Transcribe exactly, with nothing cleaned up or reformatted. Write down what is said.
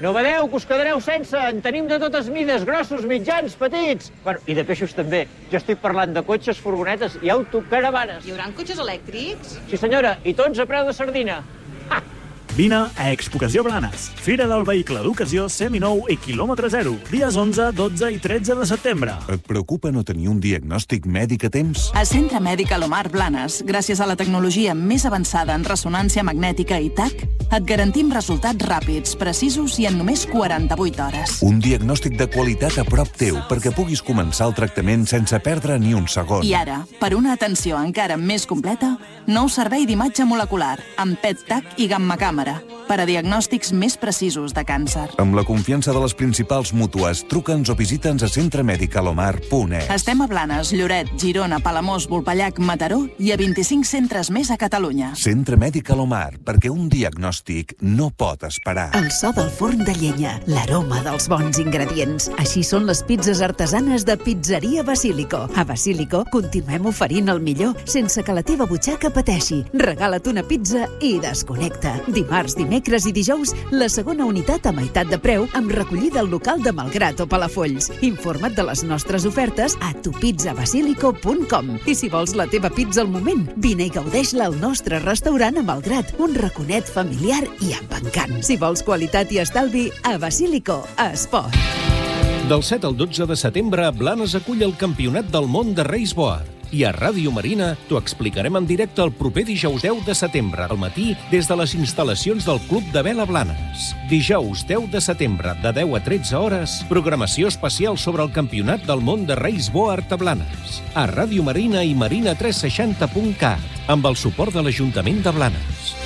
No vedeu que us quedareu sense? En tenim de totes mides, grossos, mitjans, petits. Bueno, i de peixos també. Jo estic parlant de cotxes, furgonetes i autocaravanes. Hi haurà cotxes elèctrics? Sí, senyora, i tots a preu de sardina. Ha! Vine a Expocació Blanes, Fira del Vehicle d'Ocasió seminou i quilòmetre zero, dies onze, dotze i tretze de setembre. Et preocupa no tenir un diagnòstic mèdic a temps? A Centre Mèdic Alomar Blanes, gràcies a la tecnologia més avançada en ressonància magnètica i T A C, et garantim resultats ràpids, precisos i en només quaranta-vuit hores. Un diagnòstic de qualitat a prop teu perquè puguis començar el tractament sense perdre ni un segon. I ara, per una atenció encara més completa, nou servei d'imatge molecular, amb P E T-T A C i gamma càmera, per a diagnòstics més precisos de càncer. Amb la confiança de les principals mútues, truca'ns o visita'ns a centremedicalomar punt es. Estem a Blanes, Lloret, Girona, Palamós, Volpellac, Mataró i a vint-i-cinc centres més a Catalunya. Centre Mèdic Alomar, perquè un diagnòstic no pot esperar. El so del forn de llenya, l'aroma dels bons ingredients. Així són les pizzas artesanes de Pizzeria Basílico. A Basílico continuem oferint el millor sense que la teva butxaca pateixi. Regala't una pizza i desconnecta. Dimarts, dimecres i dijous, la segona unitat a meitat de preu amb recollida al local de Malgrat o Palafolls. Informa't de les nostres ofertes a tupizzabasilico punt com. I si vols la teva pizza al moment, vine i gaudeix-la al nostre restaurant a Malgrat, un raconet familiar i amb encant. Si vols qualitat i estalvi, a Basílico, a Esport. Del set al dotze de setembre, Blanes acull el Campionat del Món de Reis Board. I a Ràdio Marina t'ho explicarem en directe el proper dijous deu de setembre al matí des de les instal·lacions del Club de Vela Blanes. Dijous deu de setembre, de deu a tretze hores, programació especial sobre el Campionat del Món de Reis Board a Blanes. A Ràdio Marina i marina tres seixanta punt cat, amb el suport de l'Ajuntament de Blanes.